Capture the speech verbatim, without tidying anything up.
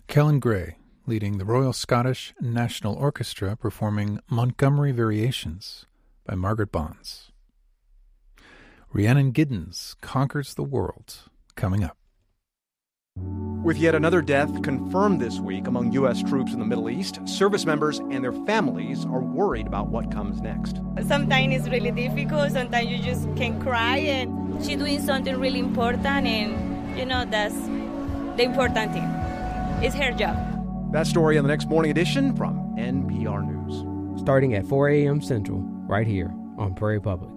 Kellen Gray, leading the Royal Scottish National Orchestra, performing Montgomery Variations by Margaret Bonds. Rhiannon Giddens Conquers the World, coming up. With yet another death confirmed this week among U S troops in the Middle East, service members and their families are worried about what comes next. Sometimes it's really difficult. Sometimes you just can cry, and she's doing something really important, and, you know, that's the important thing. It's her job. That story on the next morning edition from N P R News. Starting at four a.m. Central, right here on Prairie Public.